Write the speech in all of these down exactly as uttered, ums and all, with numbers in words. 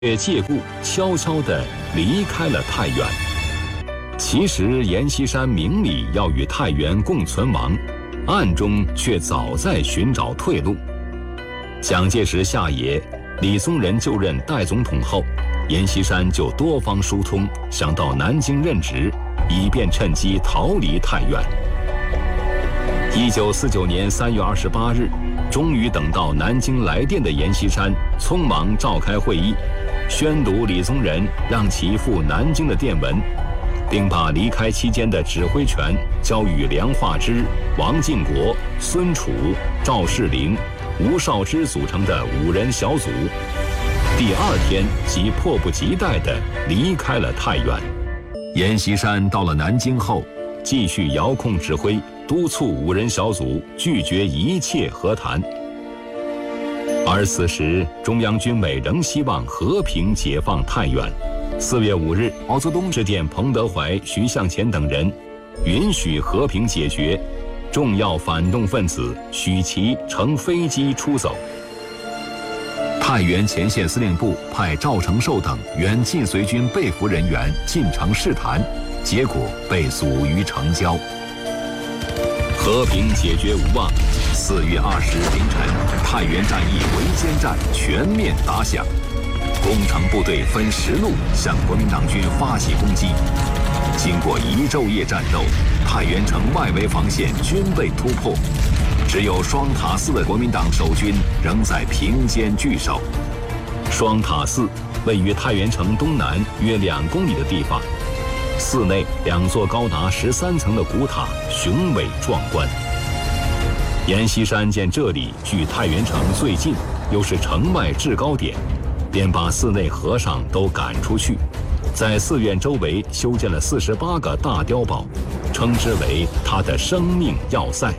却借故悄悄地离开了太原。其实阎锡山明里要与太原共存亡，暗中却早在寻找退路。蒋介石下野，李宗仁就任代总统后，阎锡山就多方疏通，想到南京任职，以便趁机逃离太原。一九四九年三月二十八日，终于等到南京来电的阎锡山匆忙召开会议，宣读李宗仁让其赴南京的电文，并把离开期间的指挥权交予梁化之、王进国、孙楚、赵世麟、吴少之组成的五人小组。第二天即迫不及待地离开了太原。阎锡山到了南京后，继续遥控指挥，督促五人小组拒绝一切和谈。而此时中央军委仍希望和平解放太原。四月五日，毛泽东致电彭德怀、徐向前等人，允许和平解决，重要反动分子许其乘飞机出走。太原前线司令部派赵承寿等原晋绥军被俘人员进城试谈，结果被阻于城郊。和平解决无望。四月二十日凌晨，太原战役围歼战全面打响，攻城部队分十路向国民党军发起攻击。经过一昼夜战斗，太原城外围防线均被突破，只有双塔寺的国民党守军仍在平间据守。双塔寺位于太原城东南约两公里的地方，寺内两座高达十三层的古塔雄伟壮观。阎锡山见这里距太原城最近，又是城外制高点，便把寺内和尚都赶出去，在寺院周围修建了四十八个大碉堡，称之为他的生命要塞。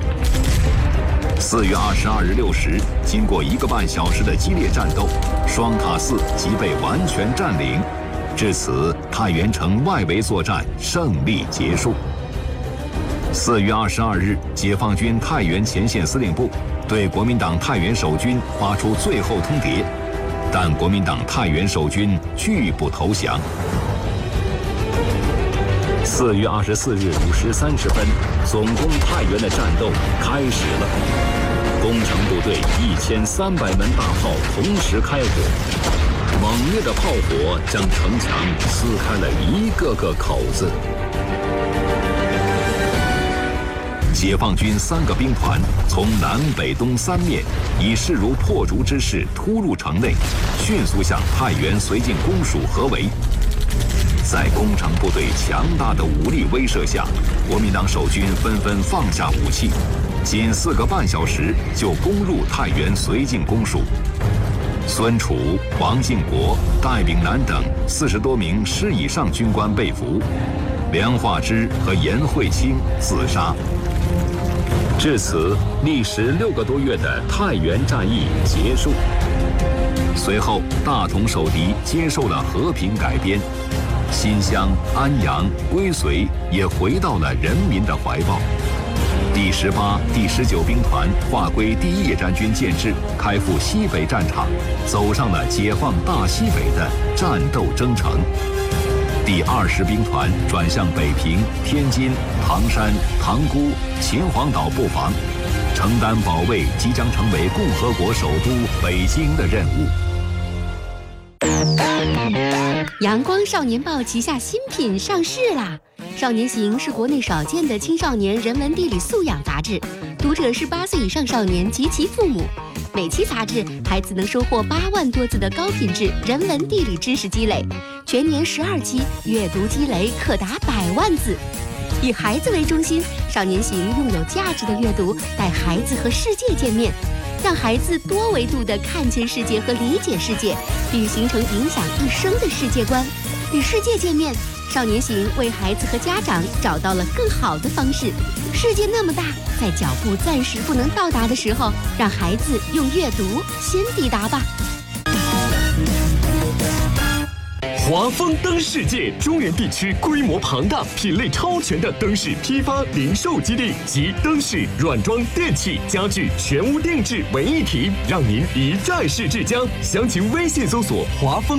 四月二十二日六时，经过一个半小时的激烈战斗，双塔寺即被完全占领。至此，太原城外围作战胜利结束。四月二十二日，解放军太原前线司令部对国民党太原守军发出最后通牒，但国民党太原守军拒不投降。四月二十四日五时三十分，总攻太原的战斗开始了。攻城部队一千三百门大炮同时开火，猛烈的炮火将城墙撕开了一个个口子。解放军三个兵团从南北东三面以势如破竹之势突入城内，迅速向太原绥靖公署合围。在攻城部队强大的武力威慑下，国民党守军纷纷放下武器，仅四个半小时就攻入太原绥靖公署。孙楚、王进国、戴炳南等四十多名师以上军官被俘，梁化之和严惠清自杀。至此，历时六个多月的太原战役结束。随后，大同守敌接受了和平改编，新乡、安阳、归绥也回到了人民的怀抱。第十八、第十九兵团划归第一野战军建制，开赴西北战场，走上了解放大西北的战斗征程。第二十兵团转向北平、天津、唐山、塘沽、秦皇岛布防，承担保卫即将成为共和国首都北京的任务。 阳光少年报旗下新品上市啦！少年行是国内少见的青少年人文地理素养杂志，读者是八岁以上少年及其父母。每期杂志，孩子能收获八万多字的高品质人文地理知识积累，全年十二期，阅读积累可达百万字。以孩子为中心，少年行用有价值的阅读带孩子和世界见面，让孩子多维度地看见世界和理解世界，并形成影响一生的世界观。与世界见面，少年行为孩子和家长找到了更好的方式。世界那么大，在脚步暂时不能到达的时候，让孩子用阅读先抵达吧。 华丰灯世界，中原地区规模庞大、品类超全的灯饰批发零售基地，集灯饰、软装、电器、家具全屋定制为一体，让您一站式至江。详情微信搜索华丰